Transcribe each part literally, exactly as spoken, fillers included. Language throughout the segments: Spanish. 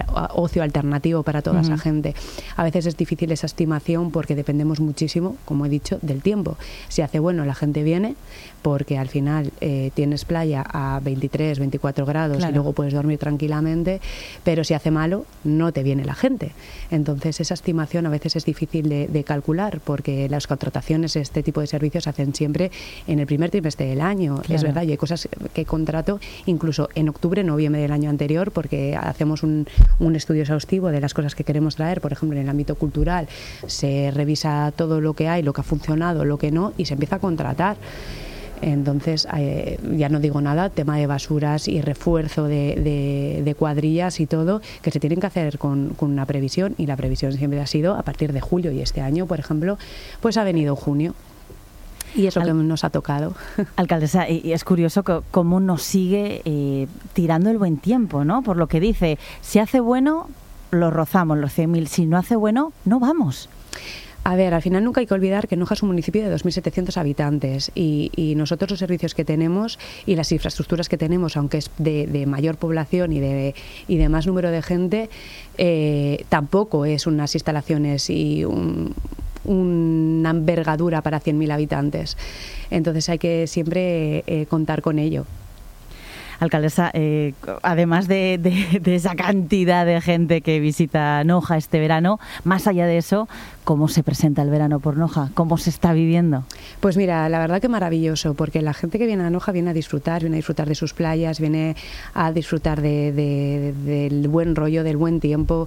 a, ocio alternativo para toda uh-huh. esa gente. A veces es difícil esa estimación porque dependemos muchísimo, como he dicho, del tiempo. Si hace bueno, la gente viene porque al final eh, tienes playa a veintitrés, veinticuatro grados claro. y luego puedes dormir tranquilamente, pero si hace malo, no te viene la gente. Entonces esa estimación a veces es difícil de, de calcular porque las contrataciones de este tipo de servicios se hacen siempre en el primer trimestre del año. Claro. Es verdad, y hay cosas que contrato incluso en octubre, noviembre del año anterior porque hacemos un, un estudio exhaustivo de las cosas que queremos traer. Por ejemplo, en el ámbito cultural se revisa todo lo que hay, lo que ha funcionado, lo que no, y se empieza a contratar. Entonces, eh, ya no digo nada, tema de basuras y refuerzo de, de, de cuadrillas y todo, que se tienen que hacer con, con una previsión, y la previsión siempre ha sido a partir de julio, y este año, por ejemplo, pues ha venido junio. Y es lo Al, que nos ha tocado. Alcaldesa, y es curioso que, cómo nos sigue eh, tirando el buen tiempo, ¿no? Por lo que dice, si hace bueno, lo rozamos, los cien mil, si no hace bueno, no vamos. A ver, al final nunca hay que olvidar que Noja es un municipio de dos mil setecientos habitantes y, y nosotros los servicios que tenemos y las infraestructuras que tenemos, aunque es de, de mayor población y de, y de más número de gente, eh, tampoco es unas instalaciones y un, una envergadura para cien mil habitantes. Entonces hay que siempre eh, contar con ello. Alcaldesa, eh, además de, de, de esa cantidad de gente que visita Noja este verano, más allá de eso, ¿cómo se presenta el verano por Noja? ¿Cómo se está viviendo? Pues mira, la verdad que maravilloso, porque la gente que viene a Noja viene a disfrutar, viene a disfrutar de sus playas, viene a disfrutar de, de, de, del buen rollo, del buen tiempo.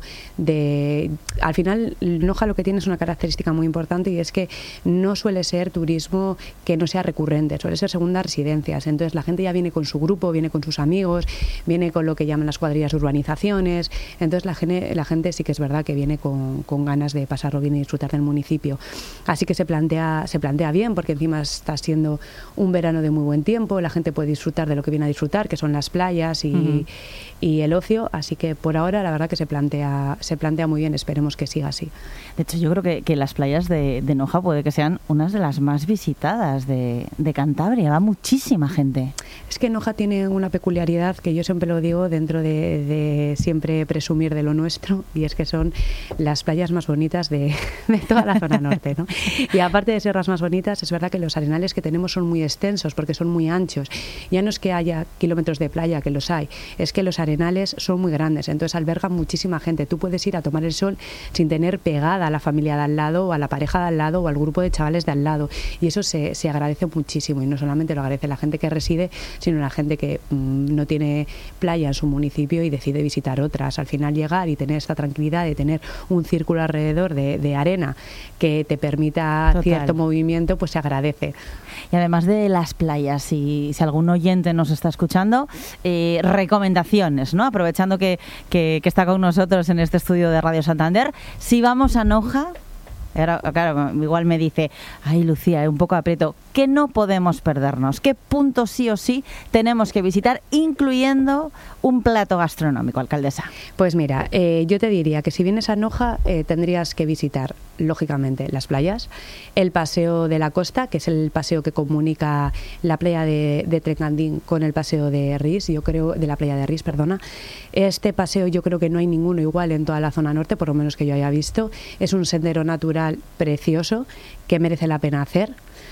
De, al final, Noja lo que tiene es una característica muy importante y es que no suele ser turismo que no sea recurrente, suele ser segundas residencias. Entonces la gente ya viene con su grupo, viene con sus amigos, viene con lo que llaman las cuadrillas urbanizaciones. Entonces la gente, la gente sí que es verdad que viene con, con ganas de pasarlo bien y disfrutar del municipio. Así que se plantea, se plantea bien, porque encima está siendo un verano de muy buen tiempo, la gente puede disfrutar de lo que viene a disfrutar, que son las playas y, uh-huh. y el ocio. Así que por ahora la verdad que se plantea, se plantea muy bien, esperemos que siga así. De hecho, yo creo que, que las playas de, de Noja puede que sean unas de las más visitadas de, de Cantabria, va muchísima gente. Es que Noja tiene una peculiaridad que yo siempre lo digo dentro de, de siempre presumir de lo nuestro, y es que son las playas más bonitas de, de toda la zona norte, ¿no? Y aparte de ser las más bonitas, es verdad que los arenales que tenemos son muy extensos porque son muy anchos. Ya no es que haya kilómetros de playa, que los hay, es que los arenales son muy grandes, entonces albergan muchísima gente. Tú puedes ir a tomar el sol sin tener pegada a la familia de al lado o a la pareja de al lado o al grupo de chavales de al lado, y eso se, se agradece muchísimo, y no solamente lo agradece la gente que reside, sino la gente que mmm, no tiene playa en su municipio y decide visitar otras. Al final llegar y tener esta tranquilidad de tener un círculo alrededor de, de arena que te permita Total. Cierto movimiento, pues se agradece. Y además de las playas, si, si algún oyente nos está escuchando, eh, recomendaciones, ¿no? Aprovechando que, que, que está con nosotros en este estudio de Radio Santander, si vamos a Noja, ahora, claro, igual me dice, ay Lucía, un poco aprieto, ¿qué no podemos perdernos? ¿Qué puntos sí o sí tenemos que visitar, incluyendo un plato gastronómico, alcaldesa? Pues mira, eh, yo te diría que si vienes a Noja eh, tendrías que visitar, lógicamente, las playas, el paseo de la costa, que es el paseo que comunica la playa de, de Trencandín con el paseo de Ris, yo creo, de la playa de Ris, perdona. Este paseo yo creo que no hay ninguno igual en toda la zona norte, por lo menos que yo haya visto. Es un sendero natural precioso que merece la pena hacer.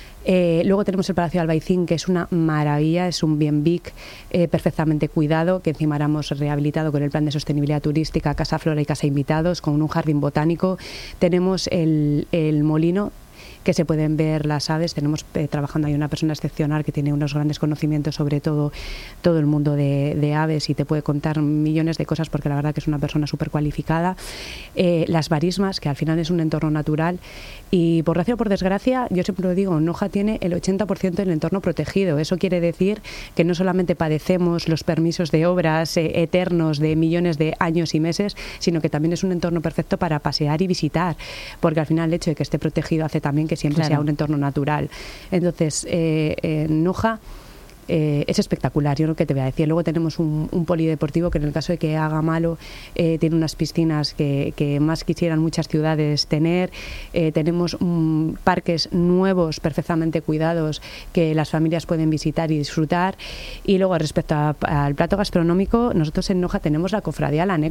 Eh, luego tenemos el Palacio de Albaicín, que es una maravilla, es un bien big eh, perfectamente cuidado, que encima hemos rehabilitado con el plan de sostenibilidad turística, Casa Flora y Casa Invitados, con un jardín botánico. Tenemos el, el molino, que se pueden ver las aves. Tenemos eh, trabajando ahí una persona excepcional que tiene unos grandes conocimientos sobre todo todo el mundo de, de aves, y te puede contar millones de cosas porque la verdad que es una persona súper cualificada. Eh, las marismas, que al final es un entorno natural, y por gracia o por desgracia, yo siempre lo digo, Noja tiene el ochenta por ciento del entorno protegido. Eso quiere decir que no solamente padecemos los permisos de obras eh, eternos de millones de años y meses, sino que también es un entorno perfecto para pasear y visitar, porque al final el hecho de que esté protegido hace también que siempre claro. sea un entorno natural. Entonces, eh, eh, Noja eh, es espectacular, yo no que te voy a decir. Luego tenemos un, un polideportivo que en el caso de que haga malo eh, tiene unas piscinas que, que más quisieran muchas ciudades tener. Eh, tenemos um, parques nuevos perfectamente cuidados que las familias pueden visitar y disfrutar. Y luego respecto a, al plato gastronómico, nosotros en Noja tenemos la cofradía La